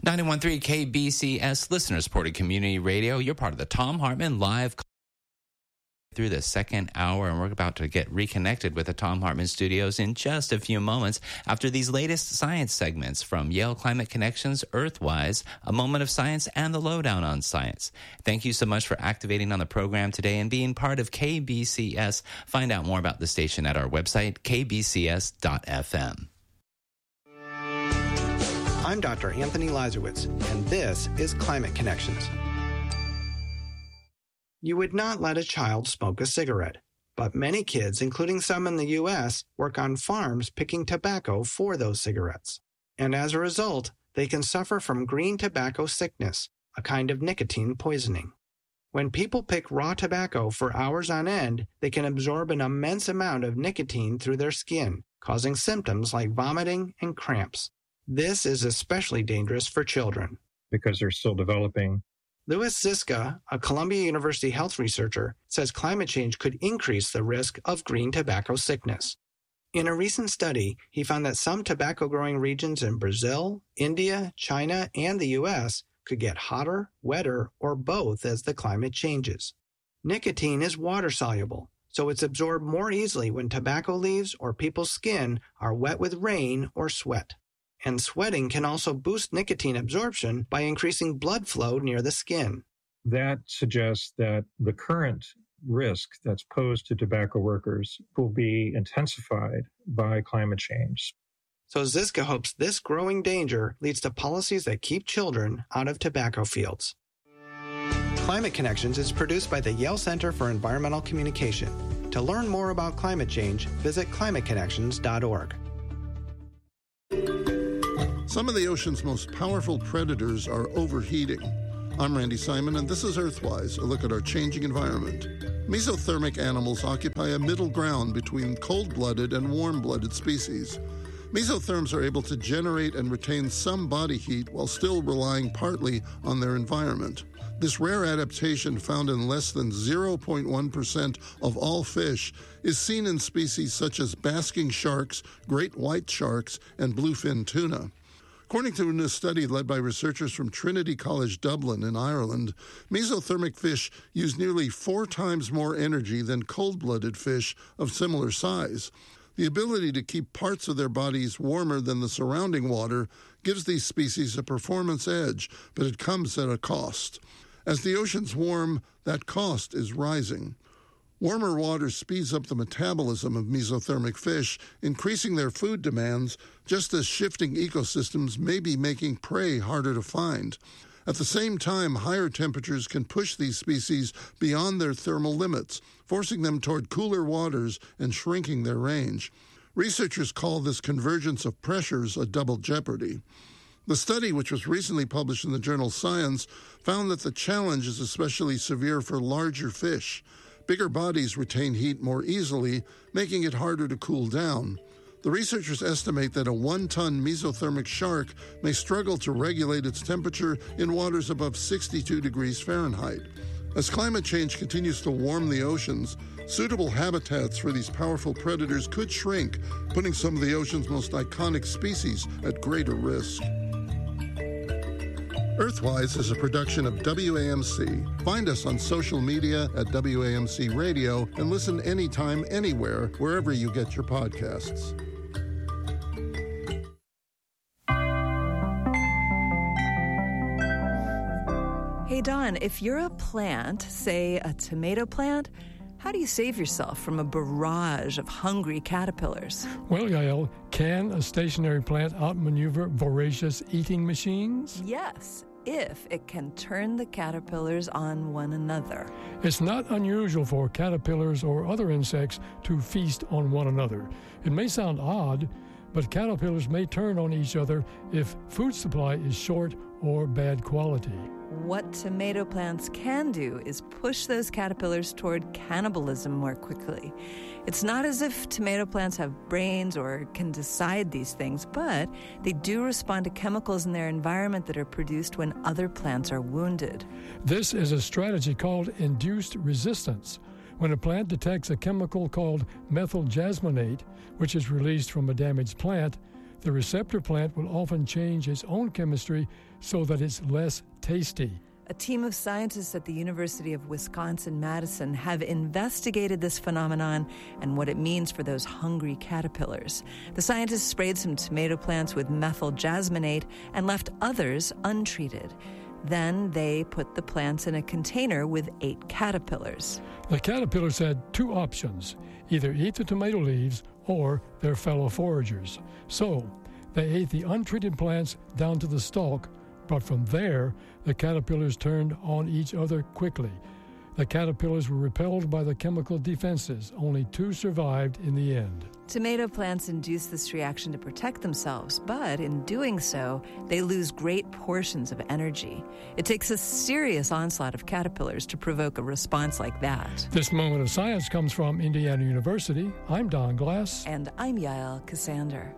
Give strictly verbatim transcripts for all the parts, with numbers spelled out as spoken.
ninety-one point three K B C S, listener-supported community radio. You're part of the Thom Hartmann Live through the second hour, and we're about to get reconnected with the Thom Hartmann Studios in just a few moments after these latest science segments from Yale Climate Connections, Earthwise, A Moment of Science, and the Lowdown on Science. Thank you so much for activating on the program today and being part of K B C S. Find out more about the station at our website, k b c s dot f m. I'm Doctor Anthony Lazarowitz, and this is Climate Connections. You would not let a child smoke a cigarette, but many kids, including some in the U S, work on farms picking tobacco for those cigarettes. And as a result, they can suffer from green tobacco sickness, a kind of nicotine poisoning. When people pick raw tobacco for hours on end, they can absorb an immense amount of nicotine through their skin, causing symptoms like vomiting and cramps. This is especially dangerous for children because they're still developing. Louis Ziska, a Columbia University health researcher, says climate change could increase the risk of green tobacco sickness. In a recent study, he found that some tobacco-growing regions in Brazil, India, China, and the U S could get hotter, wetter, or both as the climate changes. Nicotine is water-soluble, so it's absorbed more easily when tobacco leaves or people's skin are wet with rain or sweat. And sweating can also boost nicotine absorption by increasing blood flow near the skin. That suggests that the current risk that's posed to tobacco workers will be intensified by climate change. So Ziska hopes this growing danger leads to policies that keep children out of tobacco fields. Climate Connections is produced by the Yale Center for Environmental Communication. To learn more about climate change, visit climate connections dot org. Some of the ocean's most powerful predators are overheating. I'm Randy Simon, and this is Earthwise, a look at our changing environment. Mesothermic animals occupy a middle ground between cold-blooded and warm-blooded species. Mesotherms are able to generate and retain some body heat while still relying partly on their environment. This rare adaptation, found in less than zero point one percent of all fish, is seen in species such as basking sharks, great white sharks, and bluefin tuna. According to a new study led by researchers from Trinity College Dublin in Ireland, mesothermic fish use nearly four times more energy than cold-blooded fish of similar size. The ability to keep parts of their bodies warmer than the surrounding water gives these species a performance edge, but it comes at a cost. As the oceans warm, that cost is rising. Warmer water speeds up the metabolism of mesothermic fish, increasing their food demands, just as shifting ecosystems may be making prey harder to find. At the same time, higher temperatures can push these species beyond their thermal limits, forcing them toward cooler waters and shrinking their range. Researchers call this convergence of pressures a double jeopardy. The study, which was recently published in the journal Science, found that the challenge is especially severe for larger fish. Bigger bodies retain heat more easily, making it harder to cool down. The researchers estimate that a one-ton mesothermic shark may struggle to regulate its temperature in waters above sixty-two degrees Fahrenheit. As climate change continues to warm the oceans, suitable habitats for these powerful predators could shrink, putting some of the ocean's most iconic species at greater risk. Earthwise is a production of W A M C. Find us on social media at W A M C Radio and listen anytime, anywhere, wherever you get your podcasts. Hey, Don, if you're a plant, say a tomato plant, how do you save yourself from a barrage of hungry caterpillars? Well, Yael, can a stationary plant outmaneuver voracious eating machines? Yes, if it can turn the caterpillars on one another. It's not unusual for caterpillars or other insects to feast on one another. It may sound odd, but caterpillars may turn on each other if food supply is short or bad quality. What tomato plants can do is push those caterpillars toward cannibalism more quickly. It's not as if tomato plants have brains or can decide these things, but they do respond to chemicals in their environment that are produced when other plants are wounded. This is a strategy called induced resistance. When a plant detects a chemical called methyl jasmonate, which is released from a damaged plant, the receptor plant will often change its own chemistry so that it's less tasty. A team of scientists at the University of Wisconsin-Madison have investigated this phenomenon and what it means for those hungry caterpillars. The scientists sprayed some tomato plants with methyl jasmonate and left others untreated. Then they put the plants in a container with eight caterpillars. The caterpillars had two options, either eat the tomato leaves or their fellow foragers. So they ate the untreated plants down to the stalk, but from there, the caterpillars turned on each other quickly. The caterpillars were repelled by the chemical defenses. Only two survived in the end. Tomato plants induce this reaction to protect themselves, but in doing so, they lose great portions of energy. It takes a serious onslaught of caterpillars to provoke a response like that. This moment of science comes from Indiana University. I'm Don Glass. And I'm Yael Cassander.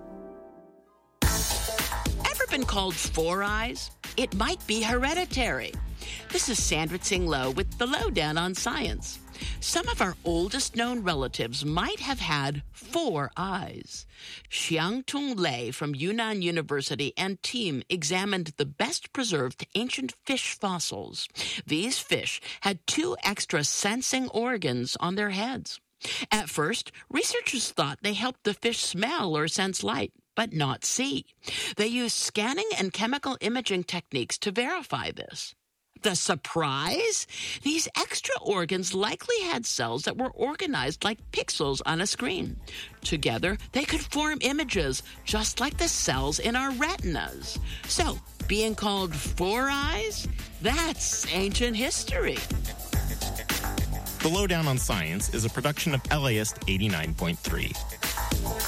Ever been called Four Eyes? It might be hereditary. This is Sandra Tsing Loh with the Lowdown on Science. Some of our oldest known relatives might have had four eyes. Xiangtung Lei from Yunnan University and team examined the best preserved ancient fish fossils. These fish had two extra sensing organs on their heads. At first, researchers thought they helped the fish smell or sense light, but not see. They used scanning and chemical imaging techniques to verify this. The surprise? These extra organs likely had cells that were organized like pixels on a screen. Together, they could form images, just like the cells in our retinas. So, being called Four Eyes? That's ancient history. The Lowdown on Science is a production of L A S eighty-nine point three.